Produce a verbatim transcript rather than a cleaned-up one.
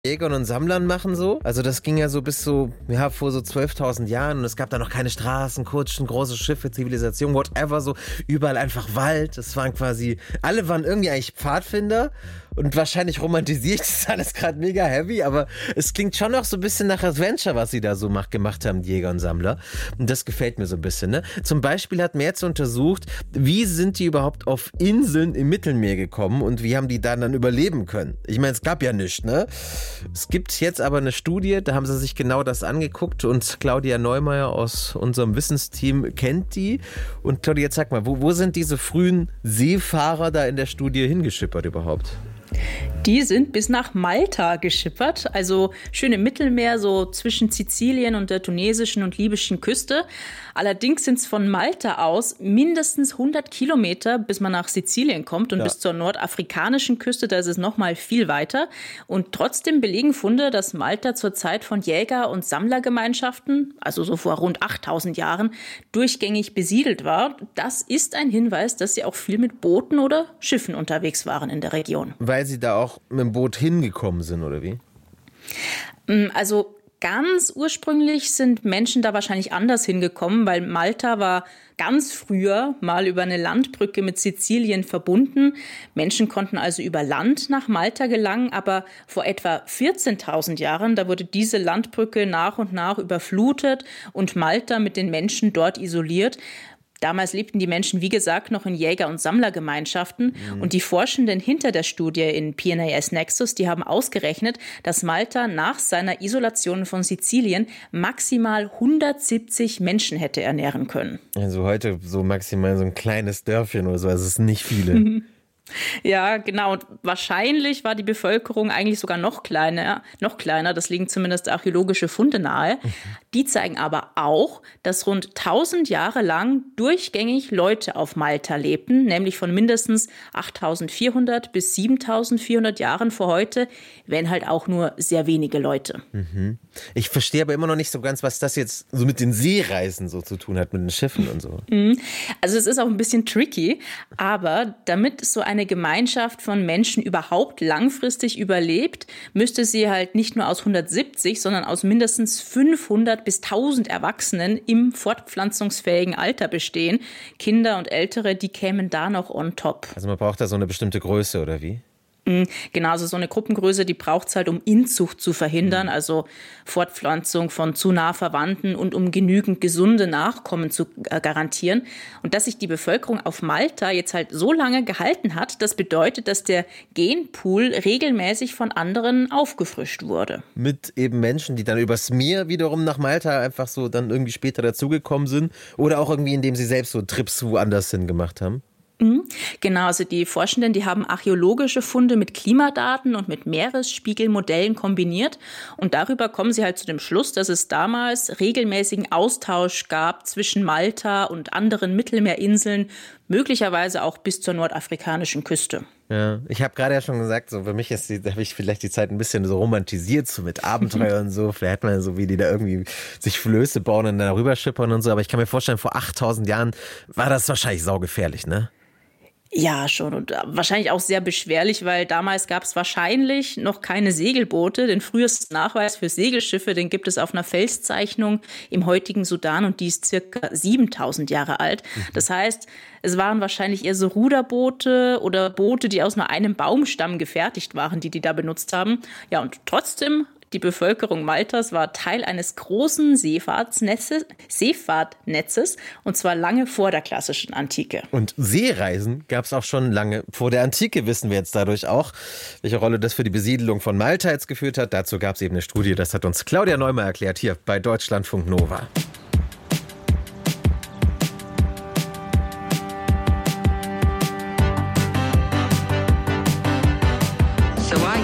Jägern und Sammlern machen so. Also das ging ja so bis so, ja, vor so zwölftausend Jahren und es gab da noch keine Straßen, Kutschen, große Schiffe, Zivilisation, whatever, so überall einfach Wald. Es waren quasi, alle waren irgendwie eigentlich Pfadfinder und wahrscheinlich romantisiere ich das alles gerade mega heavy, aber es klingt schon noch so ein bisschen nach Adventure, was sie da so mach, gemacht haben, die Jäger und Sammler. Und das gefällt mir so ein bisschen, ne? Zum Beispiel hat Merz untersucht, wie sind die überhaupt auf Inseln im Mittelmeer gekommen und wie haben die da dann überleben können? Ich meine, es gab ja nichts, ne? Es gibt jetzt aber eine Studie, da haben sie sich genau das angeguckt und Claudia Neumeier aus unserem Wissensteam kennt die. Und Claudia, jetzt sag mal, wo, wo sind diese frühen Seefahrer da in der Studie hingeschippert überhaupt? Die sind bis nach Malta geschippert, also schön im Mittelmeer, so zwischen Sizilien und der tunesischen und libyschen Küste. Allerdings sind es von Malta aus mindestens hundert Kilometer, bis man nach Sizilien kommt und ja. bis zur nordafrikanischen Küste, da ist es noch mal viel weiter. Und trotzdem belegen Funde, dass Malta zur Zeit von Jäger- und Sammlergemeinschaften, also so vor rund achttausend Jahren, durchgängig besiedelt war. Das ist ein Hinweis, dass sie auch viel mit Booten oder Schiffen unterwegs waren in der Region. Weil sie da auch mit dem Boot hingekommen sind, oder wie? Also ganz ursprünglich sind Menschen da wahrscheinlich anders hingekommen, weil Malta war ganz früher mal über eine Landbrücke mit Sizilien verbunden. Menschen konnten also über Land nach Malta gelangen, aber vor etwa vierzehntausend Jahren, da wurde diese Landbrücke nach und nach überflutet und Malta mit den Menschen dort isoliert. Damals lebten die Menschen, wie gesagt, noch in Jäger- und Sammlergemeinschaften. Mhm. Und die Forschenden hinter der Studie in P N A S Nexus, die haben ausgerechnet, dass Malta nach seiner Isolation von Sizilien maximal hundertsiebzig Menschen hätte ernähren können. Also heute so maximal so ein kleines Dörfchen oder so, also es sind nicht viele. Ja, genau. Und wahrscheinlich war die Bevölkerung eigentlich sogar noch kleiner, noch kleiner. Das liegen zumindest archäologische Funde nahe. Die zeigen aber auch, dass rund tausend Jahre lang durchgängig Leute auf Malta lebten, nämlich von mindestens achttausendvierhundert bis siebentausendvierhundert Jahren vor heute, wenn halt auch nur sehr wenige Leute. Mhm. Ich verstehe aber immer noch nicht so ganz, was das jetzt so mit den Seereisen so zu tun hat, mit den Schiffen und so. Also es ist auch ein bisschen tricky, aber damit so eine Gemeinschaft von Menschen überhaupt langfristig überlebt, müsste sie halt nicht nur aus hundertsiebzig, sondern aus mindestens fünfhundert bis tausend Erwachsenen im fortpflanzungsfähigen Alter bestehen. Kinder und Ältere, die kämen da noch on top. Also man braucht da so eine bestimmte Größe, oder wie? Genau, also so eine Gruppengröße, die braucht es halt, um Inzucht zu verhindern, also Fortpflanzung von zu nah Verwandten und um genügend gesunde Nachkommen zu garantieren. Und dass sich die Bevölkerung auf Malta jetzt halt so lange gehalten hat, das bedeutet, dass der Genpool regelmäßig von anderen aufgefrischt wurde. Mit eben Menschen, die dann übers Meer wiederum nach Malta einfach so dann irgendwie später dazugekommen sind oder auch irgendwie, indem sie selbst so Trips woanders hin gemacht haben? Genau, also die Forschenden, die haben archäologische Funde mit Klimadaten und mit Meeresspiegelmodellen kombiniert und darüber kommen sie halt zu dem Schluss, dass es damals regelmäßigen Austausch gab zwischen Malta und anderen Mittelmeerinseln, möglicherweise auch bis zur nordafrikanischen Küste. Ja, ich habe gerade ja schon gesagt, so für mich ist die, habe ich vielleicht die Zeit ein bisschen so romantisiert, so mit Abenteuer und so. Vielleicht hat man so, wie die da irgendwie sich Flöße bauen und dann rüberschippern und so. Aber ich kann mir vorstellen, vor achttausend Jahren war das wahrscheinlich saugefährlich, ne? Ja, schon und wahrscheinlich auch sehr beschwerlich, weil damals gab es wahrscheinlich noch keine Segelboote. Den frühesten Nachweis für Segelschiffe, den gibt es auf einer Felszeichnung im heutigen Sudan und die ist circa siebentausend Jahre alt. Das heißt, es waren wahrscheinlich eher so Ruderboote oder Boote, die aus nur einem Baumstamm gefertigt waren, die die da benutzt haben. Ja, und trotzdem, die Bevölkerung Maltas war Teil eines großen Seefahrtsnetzes, Seefahrtnetzes und zwar lange vor der klassischen Antike. Und Seereisen gab es auch schon lange vor der Antike, wissen wir jetzt dadurch auch. Welche Rolle das für die Besiedelung von Malta jetzt geführt hat, dazu gab es eben eine Studie, das hat uns Claudia Neumeier erklärt, hier bei Deutschlandfunk Nova.